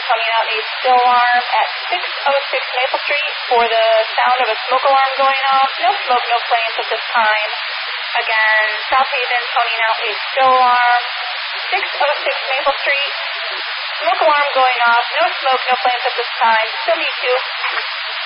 Tony out, need still alarm at 606 Maple Street for the sound of a smoke alarm going off. No smoke, no flames at this time. Again, South Haven, Tony out, need still alarm. 606 Maple Street. Smoke alarm going off. No smoke, no flames at this time. Still need 2.